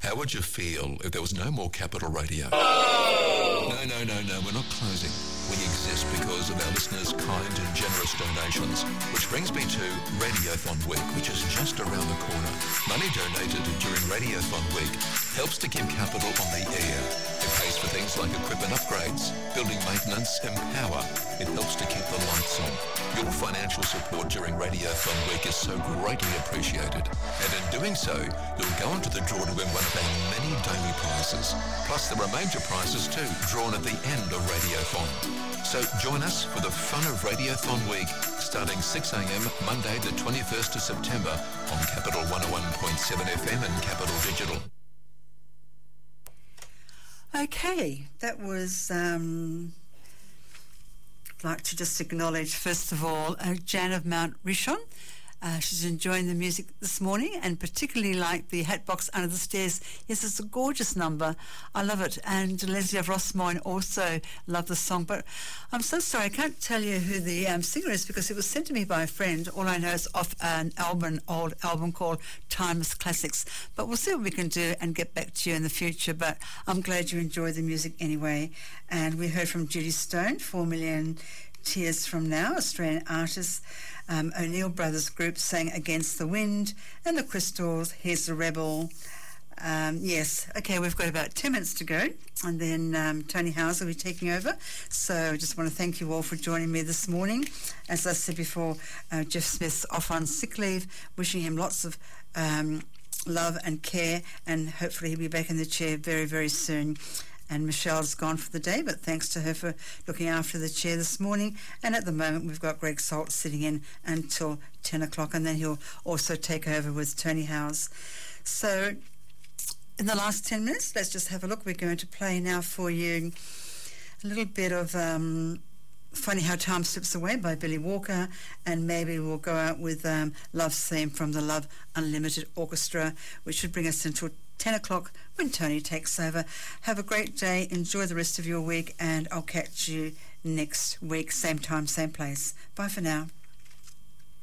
How would you feel if there was no more Capital Radio? No, we're not closing. We exist because of our listeners' kind and generous donations, which brings me to Radiothon Week, which is just around the corner. Money donated during Radiothon Week helps to keep Capital on the air. It pays for things like equipment upgrades, building maintenance, and power. It helps to keep the lights on. Your financial support during Radiothon Week is so greatly appreciated. And in doing so, you'll go into the draw to win one of our many daily prizes. Plus, there are major prizes too, drawn at the end of Radiothon. So join us for the fun of Radiothon Week, starting 6 a.m. Monday the 21st of September on Capital 101.7 FM and Capital Digital. Okay, that was... I'd like to just acknowledge, first of all, Jan of Mount Rishon. She's enjoying the music this morning and particularly like the Hatbox Under the Stairs. Yes, it's a gorgeous number. I love it. And Leslie of Rossmoyne also loved the song. But I'm so sorry, I can't tell you who the singer is because it was sent to me by a friend. All I know is off an old album called Timeless Classics. But we'll see what we can do and get back to you in the future. But I'm glad you enjoyed the music anyway. And we heard from Judy Stone, 4 Million Tears From Now, Australian artist. O'Neill Brothers Group sang Against the Wind, and the Crystals, Here's the Rebel. Yes, okay, we've got about 10 minutes to go, and then Tony Howes will be taking over. So I just want to thank you all for joining me this morning. As I said before, Jeff Smith's off on sick leave, wishing him lots of love and care, and hopefully he'll be back in the chair very, very soon. And Michelle's gone for the day, but thanks to her for looking after the chair this morning. And at the moment, we've got Greg Salt sitting in until 10 o'clock, and then he'll also take over with Tony Howes. So in the last 10 minutes, let's just have a look. We're going to play now for you a little bit of Funny How Time Slips Away by Billy Walker, and maybe we'll go out with Love's Theme from the Love Unlimited Orchestra, which should bring us until 10 o'clock when Tony takes over. Have a great day, enjoy the rest of your week, and I'll catch you next week, same time, same place. Bye for now.